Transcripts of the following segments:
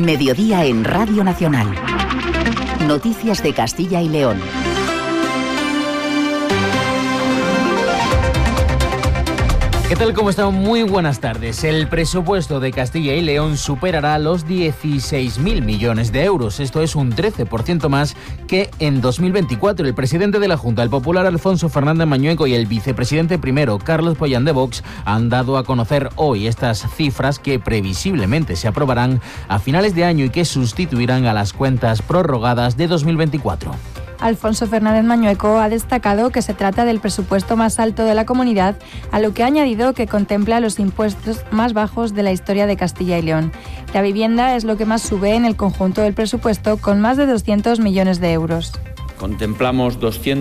Mediodía en Radio Nacional. Noticias de Castilla y León. ¿Qué tal? ¿Cómo están? Muy buenas tardes. El presupuesto de Castilla y León superará los 16.000 millones de euros. Esto es un 13% más que en 2024. El presidente de la Junta, el popular Alfonso Fernández Mañueco, y el vicepresidente primero, Carlos Pollán de Vox, han dado a conocer hoy estas cifras que previsiblemente se aprobarán a finales de año y que sustituirán a las cuentas prorrogadas de 2024. Alfonso Fernández Mañueco ha destacado que se trata del presupuesto más alto de la comunidad, a lo que ha añadido que contempla los impuestos más bajos de la historia de Castilla y León. La vivienda es lo que más sube en el conjunto del presupuesto, con más de 200 millones de euros. Contemplamos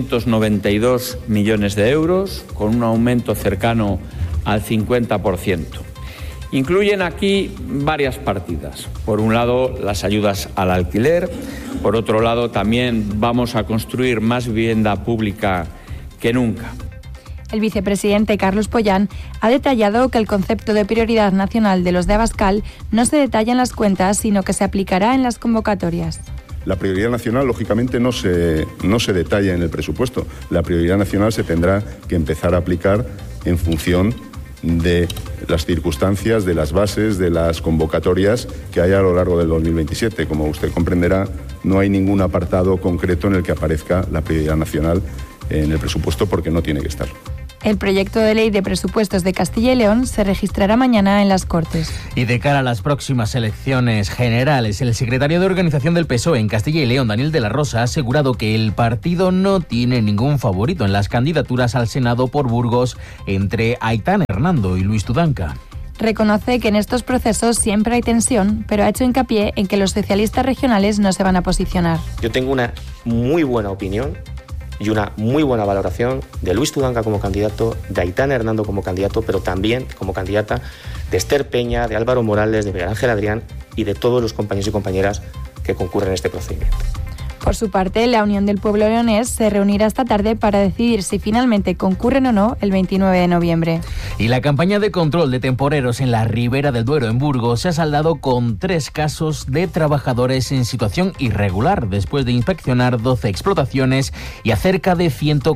292 millones de euros, con un aumento cercano al 50%. Incluyen aquí varias partidas. Por un lado, las ayudas al alquiler. Por otro lado, también vamos a construir más vivienda pública que nunca. El vicepresidente Carlos Pollán ha detallado que el concepto de prioridad nacional de los de Abascal no se detalla en las cuentas, sino que se aplicará en las convocatorias. La prioridad nacional, lógicamente, no se detalla en el presupuesto. La prioridad nacional se tendrá que empezar a aplicar en función de las circunstancias, de las bases, de las convocatorias que haya a lo largo del 2027. Como usted comprenderá, no hay ningún apartado concreto en el que aparezca la prioridad nacional en el presupuesto, porque no tiene que estar. El proyecto de ley de presupuestos de Castilla y León se registrará mañana en las Cortes. Y de cara a las próximas elecciones generales, el secretario de Organización del PSOE en Castilla y León, Daniel de la Rosa, ha asegurado que el partido no tiene ningún favorito en las candidaturas al Senado por Burgos entre Aitán Hernando y Luis Tudanca. Reconoce que en estos procesos siempre hay tensión, pero ha hecho hincapié en que los socialistas regionales no se van a posicionar. Yo tengo una muy buena opinión y una muy buena valoración de Luis Tudanca como candidato, de Aitán Hernando como candidato, pero también como candidata de Esther Peña, de Álvaro Morales, de Miguel Ángel Adrián y de todos los compañeros y compañeras que concurren en este procedimiento. Por su parte, la Unión del Pueblo Leonés se reunirá esta tarde para decidir si finalmente concurren o no el 29 de noviembre. Y la campaña de control de temporeros en la Ribera del Duero, en Burgos, se ha saldado con 3 casos de trabajadores en situación irregular, después de inspeccionar 12 explotaciones y a cerca de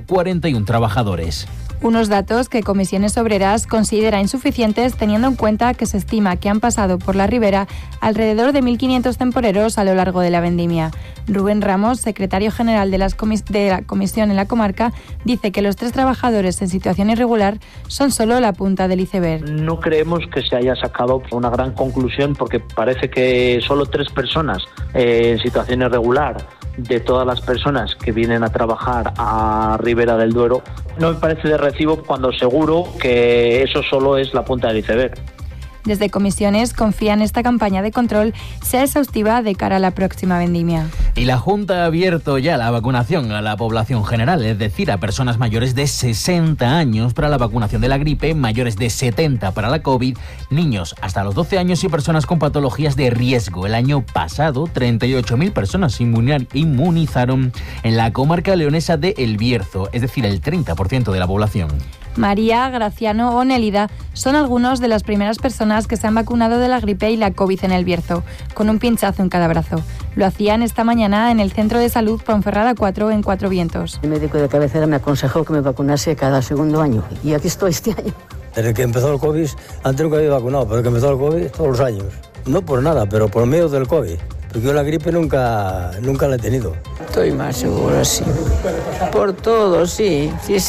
141 trabajadores. Unos datos que Comisiones Obreras considera insuficientes, teniendo en cuenta que se estima que han pasado por la ribera alrededor de 1.500 temporeros a lo largo de la vendimia. Rubén Ramos, secretario general de la comisión en la comarca, dice que los 3 trabajadores en situación irregular son solo la punta del iceberg. No creemos que se haya sacado una gran conclusión, porque parece que solo 3 personas en situación irregular de todas las personas que vienen a trabajar a Ribera del Duero. No me parece de recibo, cuando seguro que eso solo es la punta del iceberg. Desde Comisiones confían esta campaña de control sea exhaustiva de cara a la próxima vendimia. Y la Junta ha abierto ya la vacunación a la población general, es decir, a personas mayores de 60 años para la vacunación de la gripe, mayores de 70 para la COVID, niños hasta los 12 años y personas con patologías de riesgo. El año pasado, 38.000 personas inmunizaron en la comarca leonesa de El Bierzo, es decir, el 30% de la población. María, Graciano o Nélida son algunos de las primeras personas que se han vacunado de la gripe y la COVID en El Bierzo, con un pinchazo en cada brazo. Lo hacían esta mañana en el Centro de Salud Ponferrada 4 en Cuatro Vientos. El médico de cabecera me aconsejó que me vacunase cada segundo año y aquí estoy este año. Desde que empezó el COVID, antes nunca había vacunado, pero que empezó el COVID todos los años. No por nada, pero por medio del COVID. Porque yo la gripe nunca la he tenido. Estoy más segura, sí. Por todo, sí.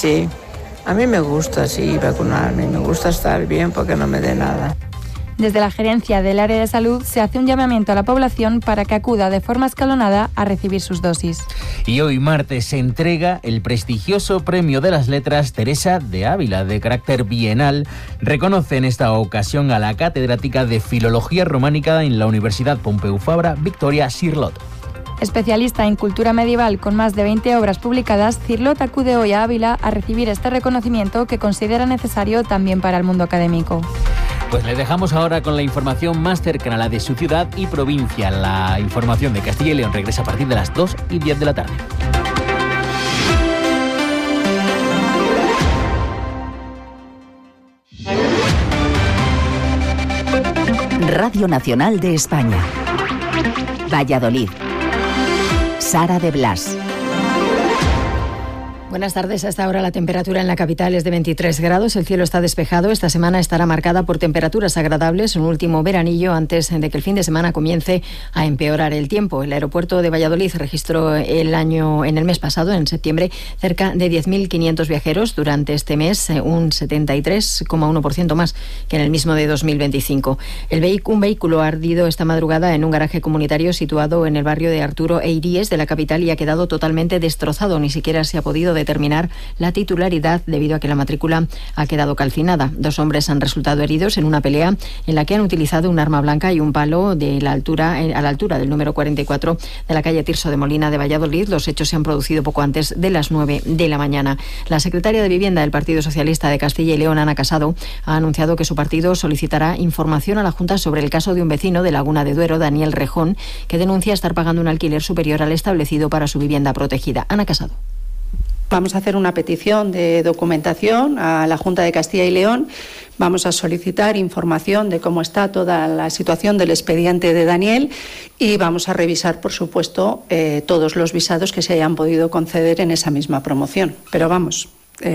A mí me gusta, sí, vacunarme, me gusta estar bien porque no me dé nada. Desde la gerencia del área de salud se hace un llamamiento a la población para que acuda de forma escalonada a recibir sus dosis. Y hoy martes se entrega el prestigioso Premio de las Letras Teresa de Ávila, de carácter bienal. Reconoce en esta ocasión a la catedrática de Filología Románica en la Universidad Pompeu Fabra, Victoria Cirlot. Especialista en cultura medieval con más de 20 obras publicadas, Cirlot acude hoy a Ávila a recibir este reconocimiento que considera necesario también para el mundo académico. Pues le dejamos ahora con la información más cercana a la de su ciudad y provincia. La información de Castilla y León regresa a partir de las 2:10 de la tarde. Radio Nacional de España. Valladolid. Sara de Blas. Buenas tardes. A esta hora la temperatura en la capital es de 23 grados. El cielo está despejado. Esta semana estará marcada por temperaturas agradables, un último veranillo antes de que el fin de semana comience a empeorar el tiempo. El aeropuerto de Valladolid registró en el mes pasado, en septiembre, cerca de 10.500 viajeros. Durante este mes, un 73,1% más que en el mismo de 2025. Un vehículo ha ardido esta madrugada en un garaje comunitario situado en el barrio de Arturo e Iríes de la capital y ha quedado totalmente destrozado. Ni siquiera se ha podido determinar la titularidad debido a que la matrícula ha quedado calcinada. 2 hombres han resultado heridos en una pelea en la que han utilizado un arma blanca y un palo a la altura del número 44 de la calle Tirso de Molina de Valladolid. Los hechos se han producido poco antes de las 9 de la mañana. La secretaria de Vivienda del Partido Socialista de Castilla y León, Ana Casado, ha anunciado que su partido solicitará información a la Junta sobre el caso de un vecino de Laguna de Duero, Daniel Rejón, que denuncia estar pagando un alquiler superior al establecido para su vivienda protegida. Ana Casado. Vamos a hacer una petición de documentación a la Junta de Castilla y León. Vamos a solicitar información de cómo está toda la situación del expediente de Daniel y vamos a revisar, por supuesto, todos los visados que se hayan podido conceder en esa misma promoción. Pero vamos,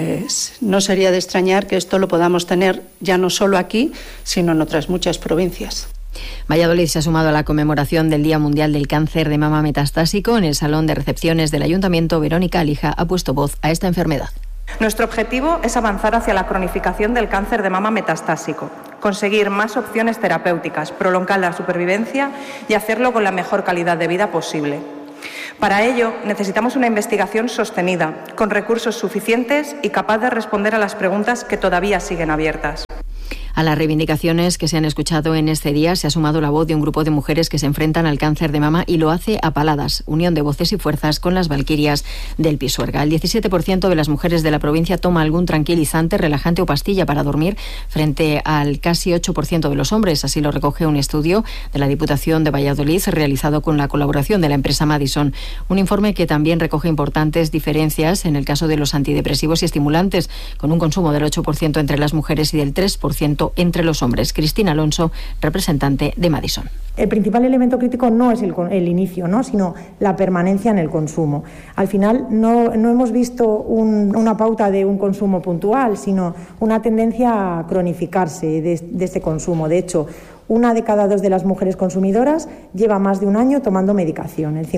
no sería de extrañar que esto lo podamos tener ya no solo aquí, sino en otras muchas provincias. Valladolid se ha sumado a la conmemoración del Día Mundial del Cáncer de Mama Metastásico. En el Salón de Recepciones del Ayuntamiento, Verónica Alija ha puesto voz a esta enfermedad. Nuestro objetivo es avanzar hacia la cronificación del cáncer de mama metastásico, conseguir más opciones terapéuticas, prolongar la supervivencia y hacerlo con la mejor calidad de vida posible. Para ello, necesitamos una investigación sostenida, con recursos suficientes y capaz de responder a las preguntas que todavía siguen abiertas. A las reivindicaciones que se han escuchado en este día se ha sumado la voz de un grupo de mujeres que se enfrentan al cáncer de mama y lo hace a paladas, unión de voces y fuerzas con las Valquirias del Pisuerga. El 17% de las mujeres de la provincia toma algún tranquilizante, relajante o pastilla para dormir, frente al casi 8% de los hombres. Así lo recoge un estudio de la Diputación de Valladolid realizado con la colaboración de la empresa Madison. Un informe que también recoge importantes diferencias en el caso de los antidepresivos y estimulantes, con un consumo del 8% entre las mujeres y del 3% entre los hombres. Cristina Alonso, representante de Madison. El principal elemento crítico no es el inicio, ¿no?, sino la permanencia en el consumo. Al final no hemos visto una pauta de un consumo puntual, sino una tendencia a cronificarse de este consumo. De hecho, 1 de cada 2 de las mujeres consumidoras lleva más de un año tomando medicación. El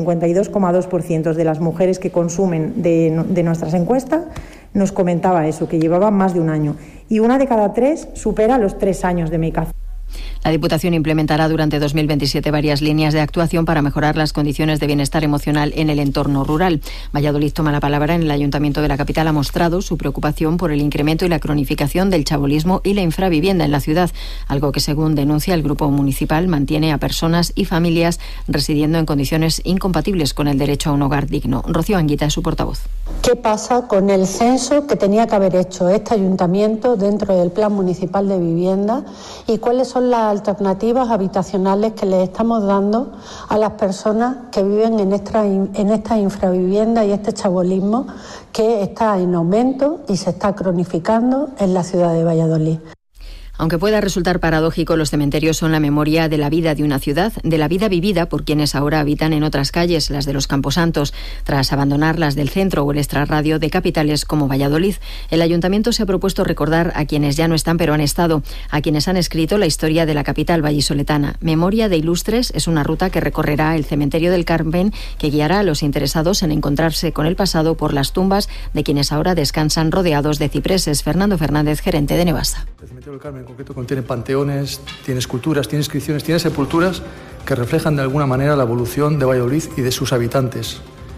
52,2% de las mujeres que consumen de nuestras encuestas nos comentaba eso, que llevaban más de un año. Y 1 de cada 3 supera los 3 años de medicación. La Diputación implementará durante 2027 varias líneas de actuación para mejorar las condiciones de bienestar emocional en el entorno rural. Valladolid toma la palabra. En el Ayuntamiento de la capital ha mostrado su preocupación por el incremento y la cronificación del chabolismo y la infravivienda en la ciudad, algo que, según denuncia el Grupo Municipal, mantiene a personas y familias residiendo en condiciones incompatibles con el derecho a un hogar digno. Rocío Anguita es su portavoz. ¿Qué pasa con el censo que tenía que haber hecho este ayuntamiento dentro del Plan Municipal de Vivienda y cuáles son las alternativas habitacionales que le estamos dando a las personas que viven en esta infravivienda y este chabolismo que está en aumento y se está cronificando en la ciudad de Valladolid? Aunque pueda resultar paradójico, los cementerios son la memoria de la vida de una ciudad, de la vida vivida por quienes ahora habitan en otras calles, las de los Camposantos, tras abandonar las del centro o el extrarradio de capitales como Valladolid. El Ayuntamiento se ha propuesto recordar a quienes ya no están pero han estado, a quienes han escrito la historia de la capital vallisoletana. Memoria de Ilustres es una ruta que recorrerá el Cementerio del Carmen, que guiará a los interesados en encontrarse con el pasado por las tumbas de quienes ahora descansan rodeados de cipreses. Fernando Fernández, gerente de Nevasa. El Cementerio del Carmen en concreto contiene panteones, tiene esculturas, tiene inscripciones, tiene sepulturas que reflejan de alguna manera la evolución de Valladolid y de sus habitantes.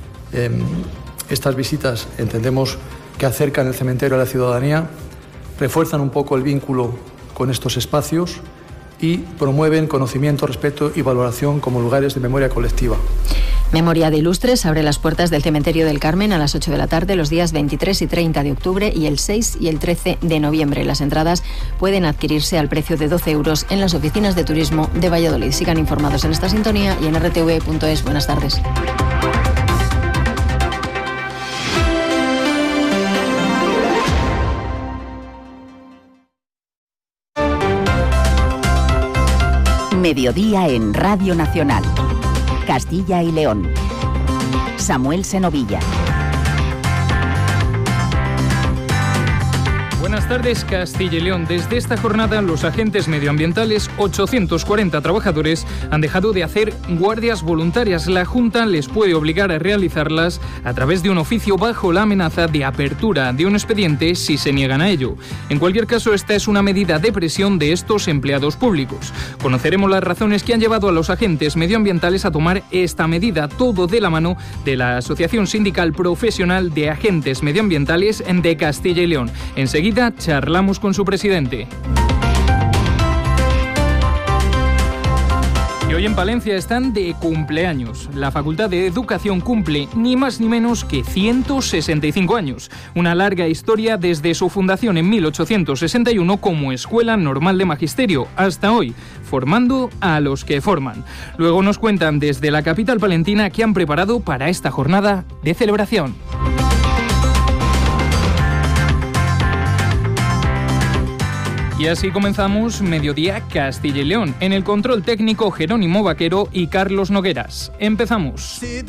Estas visitas entendemos que acercan el cementerio a la ciudadanía, refuerzan un poco el vínculo con estos espacios y promueven conocimiento, respeto y valoración como lugares de memoria colectiva. Memoria de Ilustres abre las puertas del Cementerio del Carmen a las 8 de la tarde los días 23 y 30 de octubre y el 6 y el 13 de noviembre. Las entradas pueden adquirirse al precio de 12 euros en las oficinas de turismo de Valladolid. Sigan informados en esta sintonía y en rtv.es. Buenas tardes. Mediodía en Radio Nacional. Castilla y León. Samuel Senovilla. Buenas tardes, Castilla y León. Desde esta jornada, los agentes medioambientales, 840 trabajadores, han dejado de hacer guardias voluntarias. La Junta les puede obligar a realizarlas a través de un oficio bajo la amenaza de apertura de un expediente si se niegan a ello. En cualquier caso, esta es una medida de presión de estos empleados públicos. Conoceremos las razones que han llevado a los agentes medioambientales a tomar esta medida, todo de la mano de la Asociación Sindical Profesional de Agentes Medioambientales de Castilla y León. Enseguida charlamos con su presidente. Y hoy en Palencia están de cumpleaños. La Facultad de Educación cumple ni más ni menos que 165 años. Una larga historia desde su fundación en 1861 como Escuela Normal de Magisterio hasta hoy, formando a los que forman. Luego nos cuentan desde la capital palentina qué han preparado para esta jornada de celebración. Y así comenzamos Mediodía Castilla y León. En el control técnico, Jerónimo Vaquero y Carlos Nogueras. Empezamos.